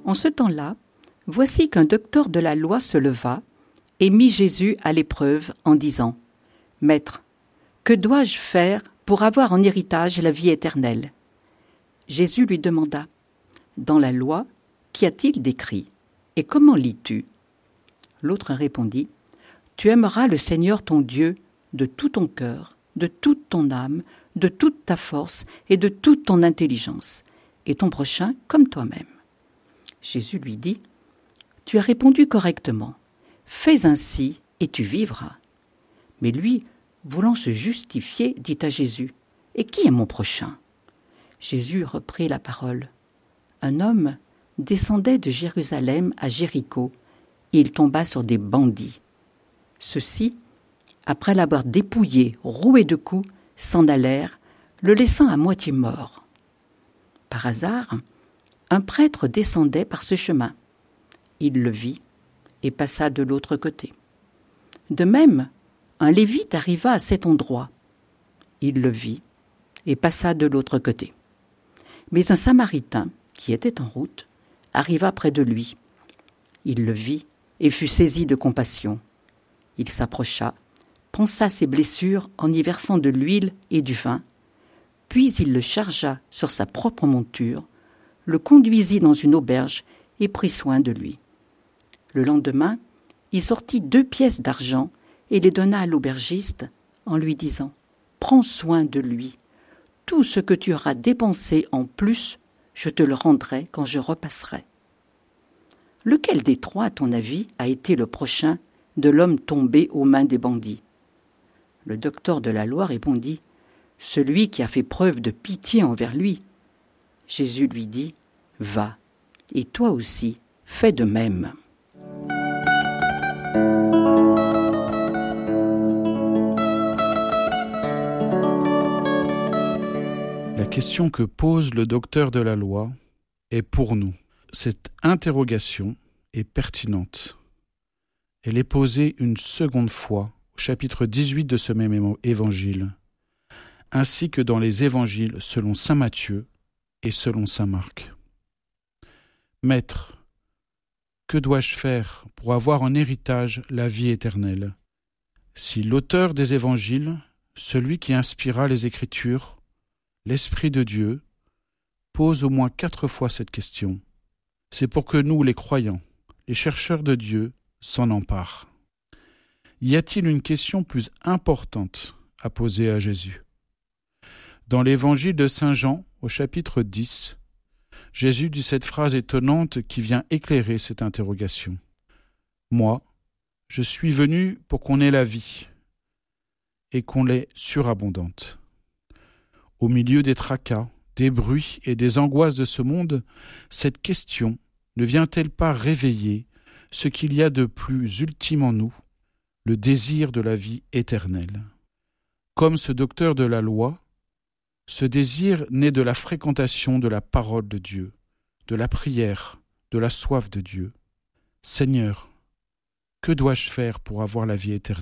En ce temps-là, voici qu'un docteur de la loi se leva et mit Jésus à l'épreuve en disant : « Maître, que dois-je faire pour avoir en héritage la vie éternelle ?» Jésus lui demanda : « Dans la loi, qu'y a-t-il d'écrit ? Et comment lis-tu » L'autre répondit : « Tu aimeras le Seigneur ton Dieu de tout ton cœur, de toute ton âme, de toute ta force et de toute ton intelligence, et ton prochain comme toi-même. » Jésus lui dit : « Tu as répondu correctement. Fais ainsi et tu vivras. » Mais lui, voulant se justifier, dit à Jésus : « Et qui est mon prochain ?» Jésus reprit la parole. Un homme descendait de Jérusalem à Jéricho, et il tomba sur des bandits. Ceux-ci, après l'avoir dépouillé, roué de coups, s'en allèrent, le laissant à moitié mort. Par hasard, un prêtre descendait par ce chemin. Il le vit et passa de l'autre côté. De même, un lévite arriva à cet endroit. Il le vit et passa de l'autre côté. Mais un samaritain, qui était en route, arriva près de lui. Il le vit et fut saisi de compassion. Il s'approcha, pansa ses blessures en y versant de l'huile et du vin, puis il le chargea sur sa propre monture, le conduisit dans une auberge et prit soin de lui. Le lendemain, il sortit 2 pièces d'argent et les donna à l'aubergiste en lui disant : « Prends soin de lui. Tout ce que tu auras dépensé en plus, je te le rendrai quand je repasserai. » Lequel des 3, à ton avis, a été le prochain de l'homme tombé aux mains des bandits ? Le docteur de la loi répondit : « Celui qui a fait preuve de pitié envers lui. » Jésus lui dit : « Va, et toi aussi, fais de même. » La question que pose le docteur de la loi est pour nous. Cette interrogation est pertinente. Elle est posée une seconde fois au chapitre 18 de ce même évangile, ainsi que dans les évangiles selon saint Matthieu et selon saint Marc. Maître, que dois-je faire pour avoir en héritage la vie éternelle ? Si l'auteur des évangiles, celui qui inspira les Écritures, l'Esprit de Dieu, pose au moins 4 fois cette question, c'est pour que nous, les croyants, les chercheurs de Dieu, s'en emparent. Y a-t-il une question plus importante à poser à Jésus ? Dans l'évangile de saint Jean, au chapitre 10, Jésus dit cette phrase étonnante qui vient éclairer cette interrogation. « Moi, je suis venu pour qu'on ait la vie et qu'on l'ait surabondante. » Au milieu des tracas, des bruits et des angoisses de ce monde, cette question ne vient-elle pas réveiller ce qu'il y a de plus ultime en nous, le désir de la vie éternelle ? Comme ce docteur de la loi, ce désir naît de la fréquentation de la parole de Dieu, de la prière, de la soif de Dieu. Seigneur, que dois-je faire pour avoir la vie éternelle ?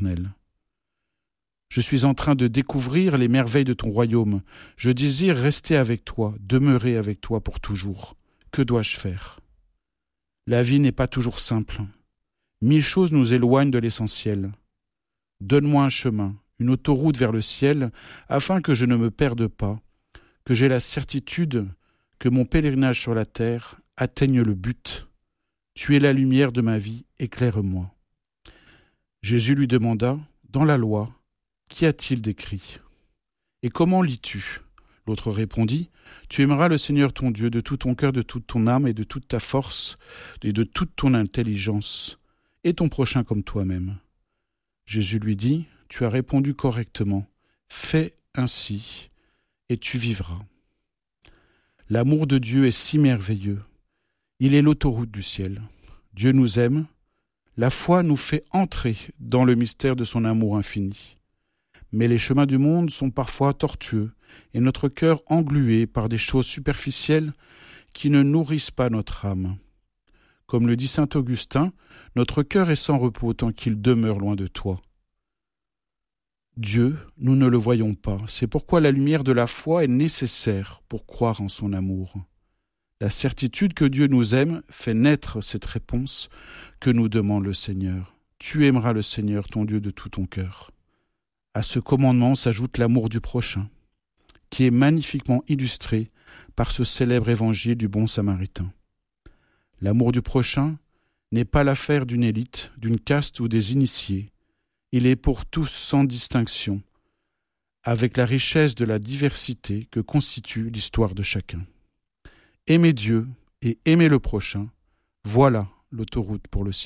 Je suis en train de découvrir les merveilles de ton royaume. Je désire rester avec toi, demeurer avec toi pour toujours. Que dois-je faire ? La vie n'est pas toujours simple. 1000 choses nous éloignent de l'essentiel. Donne-moi un chemin, une autoroute vers le ciel, afin que je ne me perde pas, que j'ai la certitude que mon pèlerinage sur la terre atteigne le but. Tu es la lumière de ma vie, éclaire-moi. Jésus lui demanda, dans la loi, qu'y a-t-il d'écrit ? Et comment lis-tu ? L'autre répondit, tu aimeras le Seigneur ton Dieu de tout ton cœur, de toute ton âme et de toute ta force et de toute ton intelligence, et ton prochain comme toi-même. Jésus lui dit, tu as répondu correctement, fais ainsi et tu vivras. L'amour de Dieu est si merveilleux. Il est l'autoroute du ciel. Dieu nous aime. La foi nous fait entrer dans le mystère de son amour infini. Mais les chemins du monde sont parfois tortueux et notre cœur englué par des choses superficielles qui ne nourrissent pas notre âme. Comme le dit saint Augustin, notre cœur est sans repos tant qu'il demeure loin de toi. Dieu, nous ne le voyons pas. C'est pourquoi la lumière de la foi est nécessaire pour croire en son amour. La certitude que Dieu nous aime fait naître cette réponse que nous demande le Seigneur. Tu aimeras le Seigneur, ton Dieu, de tout ton cœur. À ce commandement s'ajoute l'amour du prochain, qui est magnifiquement illustré par ce célèbre évangile du bon samaritain. L'amour du prochain n'est pas l'affaire d'une élite, d'une caste ou des initiés. Il est pour tous sans distinction, avec la richesse de la diversité que constitue l'histoire de chacun. Aimer Dieu et aimer le prochain, voilà l'autoroute pour le ciel.